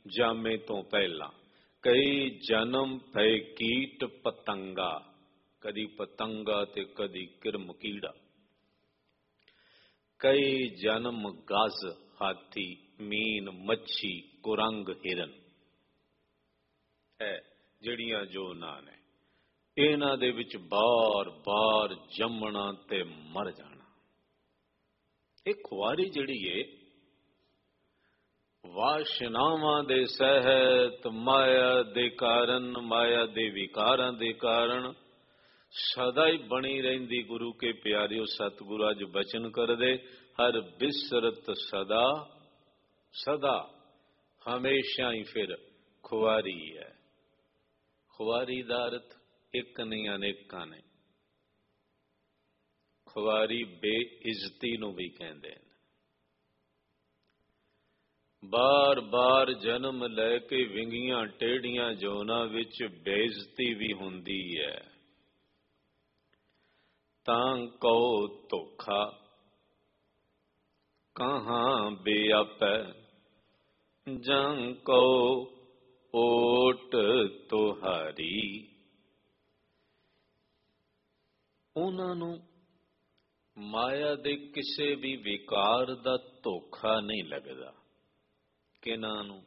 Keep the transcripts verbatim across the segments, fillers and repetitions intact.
ਜਾਮੇ ਤੋਂ ਪਹਿਲਾਂ। ਕਈ ਜਨਮ ਭਏ ਕੀਟ ਪਤੰਗਾ, ਕਦੀ ਪਤੰਗਾ ਤੇ ਕਦੀ ਕਿਰਮ ਕੀੜਾ। ਕਈ ਜਨਮ ਗਜ਼ ਹਾਥੀ, ਮੀਨ ਮੱਛੀ, ਕੁਰੰਗ ਹਿਰਨ। ਇਹ ਜਿਹੜੀਆਂ ਜੋ ਨਾਂ ਨੇ, ਇਹਨਾਂ ਦੇ ਵਿੱਚ ਬਾਰ ਬਾਰ ਜੰਮਣਾ ਤੇ ਮਰ ਜਾਣਾ। ਇਹ ਖੁਆਰੀ ਜਿਹੜੀ ਏ, ਵਾਸ਼ਨਾਵਾਂ ਦੇ ਸਹਿਤ, ਮਾਇਆ ਦੇ ਕਾਰਨ, ਮਾਇਆ ਦੇ ਵਿਕਾਰਾਂ ਦੇ ਕਾਰਨ ਸਦਾ ਹੀ ਬਣੀ ਰਹਿੰਦੀ। ਗੁਰੂ ਕੇ ਪਿਆਰਿਓ, ਸਤਿਗੁਰੂ ਅੱਜ ਬਚਨ ਕਰਦੇ, ਹਰ ਬਿਸਰਤ ਸਦਾ ਸਦਾ, ਹਮੇਸ਼ਾ ਹੀ ਫਿਰ ਖੁਆਰੀ ਹੈ। ਖੁਆਰੀ ਦਾ ਅਰਥ ਇੱਕ ਨਹੀਂ ਅਨੇਕਾਂ ਨੇ। ਖੁਆਰੀ ਬੇਇੱਜ਼ਤੀ ਨੂੰ ਵੀ ਕਹਿੰਦੇ ਨੇ। ਬਾਰ ਬਾਰ ਜਨਮ ਲੈ ਕੇ ਵਿੰਗੀਆਂ ਟੇਢੀਆਂ ਜੋਨਾਂ ਵਿੱਚ ਬੇਇੱਜ਼ਤੀ ਵੀ ਹੁੰਦੀ ਹੈ। ਤਾਂ ਕਉ ਧੋਖਾ ਕਹਾਂ ਬੇਆਪੈ, ਜੰ ਕਉ ਓਟ ਤੁਹਾਰੀ। ਉਹਨਾਂ ਨੂੰ ਮਾਇਆ ਦੇ ਕਿਸੇ ਵੀ ਵਿਕਾਰ ਦਾ ਧੋਖਾ ਨਹੀਂ ਲੱਗਦਾ। ਕਿਹਨਾਂ ਨੂੰ?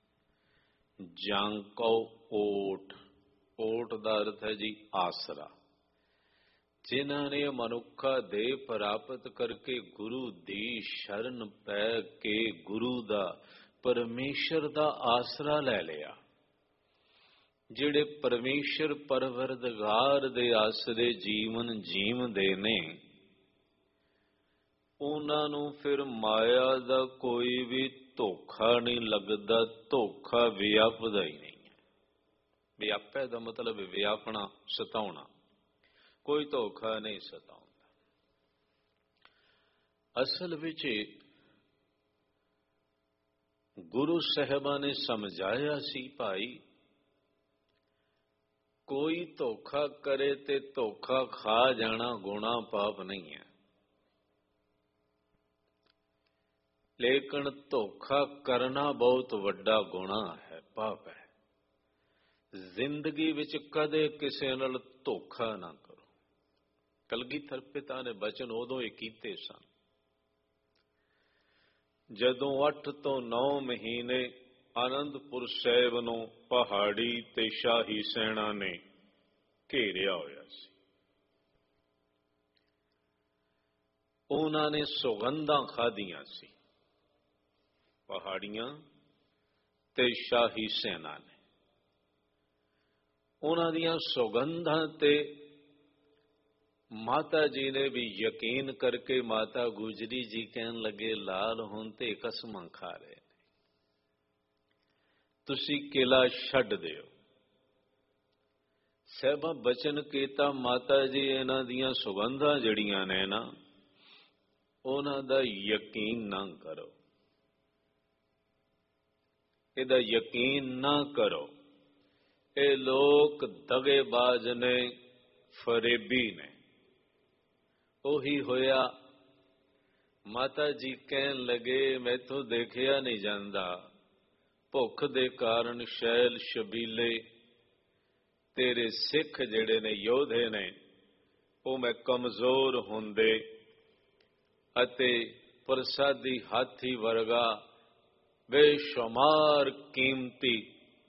ਜੰ ਕਉ ਓਟ, ਓਟ ਦਾ ਅਰਥ ਹੈ ਜੀ ਆਸਰਾ। ਜਿਨ੍ਹਾਂ ਨੇ ਮਨੁੱਖਾ ਦੇਹ ਪ੍ਰਾਪਤ ਕਰਕੇ ਗੁਰੂ ਦੀ ਸ਼ਰਨ ਪੈ ਕੇ ਗੁਰੂ ਦਾ, ਪਰਮੇਸ਼ਰ ਦਾ ਆਸਰਾ ਲੈ ਲਿਆ। ਜਿਹੜੇ ਪਰਮੇਸ਼ਰ ਪਰਵਰਦਗਾਰ ਦੇ ਆਸਰੇ ਜੀਵਨ ਜੀਵਦੇ ਨੇ, ਉਹਨਾਂ ਨੂੰ ਫਿਰ ਮਾਇਆ ਦਾ ਕੋਈ ਵੀ ਧੋਖਾ ਨਹੀਂ ਲੱਗਦਾ। ਧੋਖਾ ਵਿਆਪਦਾ ਹੀ ਨਹੀਂ ਹੈ। ਵਿਆਪੈ ਦਾ ਮਤਲਬ ਵਿਆਪਣਾ, ਸਤਾਉਣਾ। ਕੋਈ ਧੋਖਾ ਨਹੀਂ ਸਤਾਉਂਦਾ। ਅਸਲ ਵਿੱਚ ਗੁਰੂ ਸਾਹਿਬਾਂ ਨੇ ਸਮਝਾਇਆ ਸੀ, ਭਾਈ ਕੋਈ ਧੋਖਾ ਕਰੇ ਤੇ ਧੋਖਾ ਖਾ ਜਾਣਾ ਗੁਨਾਹ ਪਾਪ ਨਹੀਂ ਹੈ, ਲੇਕਿਨ ਧੋਖਾ ਕਰਨਾ ਬਹੁਤ ਵੱਡਾ ਗੁਨਾਹ ਹੈ, ਪਾਪ ਹੈ। ਜ਼ਿੰਦਗੀ ਵਿੱਚ ਕਦੇ ਕਿਸੇ ਨਾਲ ਧੋਖਾ ਨਾ ਕਰੋ। ਕਲਗੀਧਰ ਪਿਤਾ ਨੇ ਬਚਨ ਉਦੋਂ ਹੀ ਕੀਤੇ ਸਨ ਜਦੋਂ ਅੱਠ ਤੋਂ ਨੌ ਮਹੀਨੇ ਆਨੰਦਪੁਰ ਸਾਹਿਬ ਨੂੰ ਪਹਾੜੀ ਤੇ ਸ਼ਾਹੀ ਸੈਨਾ ਨੇ ਘੇਰਿਆ ਹੋਇਆ ਸੀ। ਉਹਨਾਂ ਨੇ ਸੁਗੰਧਾਂ ਖਾਧੀਆਂ ਸੀ, ਪਹਾੜੀਆਂ ਤੇ ਸ਼ਾਹੀ ਸੈਨਾ ਨੇ। ਉਹਨਾਂ ਦੀਆਂ ਸੁਗੰਧਾਂ ਤੇ ਮਾਤਾ ਜੀ ਨੇ ਵੀ ਯਕੀਨ ਕਰਕੇ, ਮਾਤਾ ਗੁਜਰੀ ਜੀ ਕਹਿਣ ਲੱਗੇ, ਲਾਲ ਹੁਣ ਤੇ ਕਸਮਾਂ ਖਾ ਰਹੇ ਨੇ, ਤੁਸੀਂ ਕਿਲਾ ਛੱਡ ਦਿਓ। ਸਾਹਿਬਾਂ ਬਚਨ ਕੀਤਾ, ਮਾਤਾ ਜੀ ਇਹਨਾਂ ਦੀਆਂ ਸੁਗੰਧਾਂ ਜਿਹੜੀਆਂ ਨੇ ਨਾ, ਉਹਨਾਂ ਦਾ ਯਕੀਨ ਨਾ ਕਰੋ, ਇਹਦਾ ਯਕੀਨ ਨਾ ਕਰੋ। ਇਹ ਲੋਕ ਦਗੇਬਾਜ਼ ਨੇ, ਫਰੇਬੀ ਨੇ। ਉਹੀ ਹੋਇਆ। ਮਾਤਾ ਜੀ ਕਹਿਣ ਲੱਗੇ, ਮੈਥੋਂ ਦੇਖਿਆ ਨਹੀਂ ਜਾਂਦਾ, ਭੁੱਖ ਦੇ ਕਾਰਨ ਸ਼ੈਲ ਸ਼ਬੀਲੇ ਤੇਰੇ ਸਿੱਖ ਜਿਹੜੇ ਨੇ, ਯੋਧੇ ਨੇ, ਉਹ ਮੈਂ ਕਮਜ਼ੋਰ ਹੁੰਦੇ ਅਤੇ ਪ੍ਰਸਾਦੀ ਹਾਥੀ ਵਰਗਾ ਬੇਸ਼ੁਮਾਰ ਕੀਮਤੀ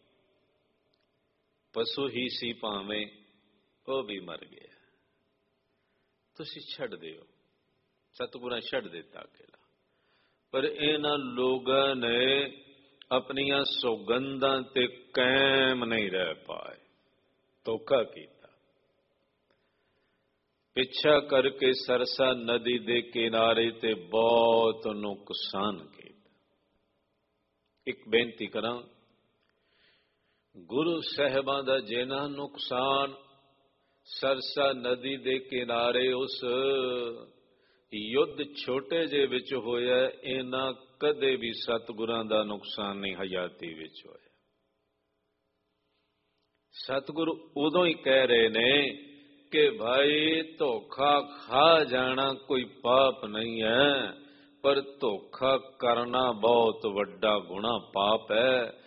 ਪਸ਼ੂ ਹੀ ਸੀ ਭਾਵੇਂ, ਉਹ ਵੀ ਮਰ ਗਿਆ। ਤੁਸੀਂ ਛੱਡ ਦਿਓ। ਸਤਿਗੁਰਾਂ ਛੱਡ ਦਿੱਤਾ ਕਿਲਾ। ਪਰ ਇਹਨਾਂ ਲੋਕਾਂ ਨੇ ਆਪਣੀਆਂ ਸੌਗੰਧਾਂ ਤੇ ਕਾਇਮ ਨਹੀਂ ਰਹਿ ਪਾਏ, ਧੋਖਾ ਕੀਤਾ। ਪਿੱਛਾ ਕਰਕੇ ਸਰਸਾ ਨਦੀ ਦੇ ਕਿਨਾਰੇ ਤੇ ਬਹੁਤ ਨੁਕਸਾਨ ਕੀਤਾ। ਇੱਕ ਬੇਨਤੀ ਕਰਾਂ, ਗੁਰੂ ਸਾਹਿਬਾਂ ਦਾ ਜਿੰਨਾ ਨੁਕਸਾਨ ਸਰਸਾ ਨਦੀ ਦੇ ਕਿਨਾਰੇ ਉਸ ਯੁੱਧ ਛੋਟੇ ਜਿਹੇ ਵਿੱਚ ਹੋਇਆ, ਇਹਨਾਂ ਕਦੇ ਵੀ ਸਤਿਗੁਰਾਂ ਦਾ ਨੁਕਸਾਨ ਨਹੀਂ ਹਯਾਤੀ ਵਿੱਚ ਹੋਇਆ। ਸਤਿਗੁਰੂ ਉਦੋਂ ਹੀ ਕਹਿ ਰਹੇ ਨੇ ਕਿ ਭਾਈ ਧੋਖਾ ਖਾ ਜਾਣਾ ਕੋਈ ਪਾਪ ਨਹੀਂ ਹੈ, ਪਰ ਧੋਖਾ ਕਰਨਾ ਬਹੁਤ ਵੱਡਾ ਗੁਨਾਹ ਪਾਪ ਹੈ।